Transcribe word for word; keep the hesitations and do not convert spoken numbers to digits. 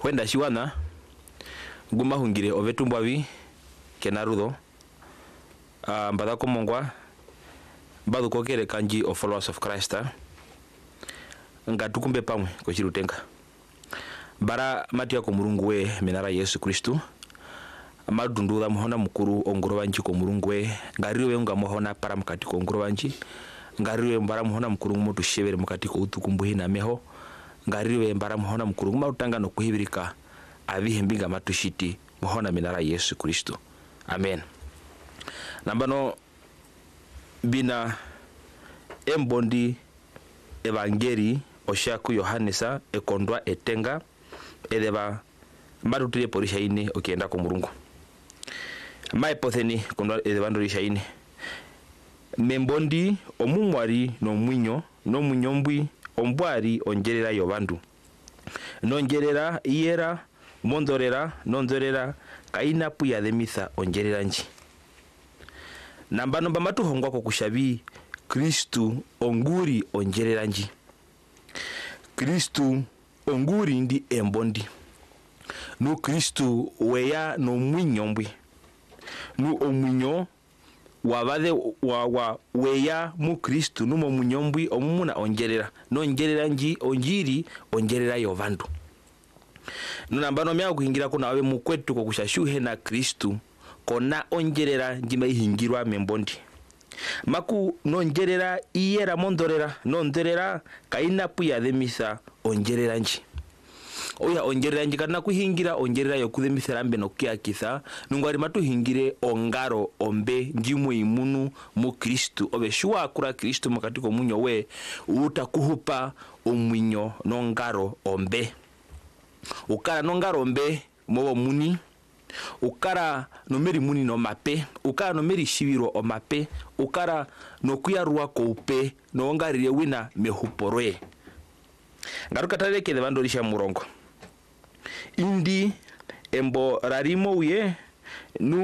Wenda shiwana guma hungire ovetumbwavi kenarudho uh, mbada komongwa badu kokere kanji of followers of Christ nga tukumbe pamwe ko chirutenga bara matia ko murungu we minara Yesu Kristu amadundula muhona mukuru ongoro banji ko murungu we ngariwe nga muhona para mukati ko ongoro banji ngariwe mbara muhona mukuru mutu shebere mukati ko utukumbuhi na meho ngariwe mbara muhona mukuru marutanga no kuhibirika abihembinga matushiti muhona minara Yesu Kristu. Amen. Nambano bina embondi evangeli oshaku Yohanesa ekondwa etenga edeba marutire porisha ine okienda ko murungu mai potheni kondwa edeba ndorisha ine membondi omumwari no mwinyo no munyombwi ombwari ongerera yobandu nongerera iyera mondorera nondorera kaina puya demisa ongerera nji nambano bamatu hongwa ko kushabi Kristu onguri ongerera nji Kristu onguri ndi embondi no Kristu weya no mwinyombwi no omwinyo wabade wa wa weya mu Kristu no munyombwi omumuna ongerera nongerera nji onjiri ongerera yovandu nunambano mya kuhingira kuna awe mukwetu ko kushashuhe na Kristu kona ongerera njima ihingirwa membondi maku nongerera iyera mondorera nonderera kaina puya demisa ongerera nji oya ongerera nji kana kuhingira ongerera yokudemisa rambe no kyakisa nungwari matu hingire ongaro ombe njimu imunu mu Kristu obeshuwa akura Kristu makati ko munyo we utakuhupa omwinyo nongaro ombe ukara nongaro ombe mobo muni ukara nomeri muni no mape ukara nomeri shibiro o mape ukara no kuyarwa ko upe no ngarire wina mehuporwe ngaruka tareke de bandorisha murongo indi embo rarimo uye nu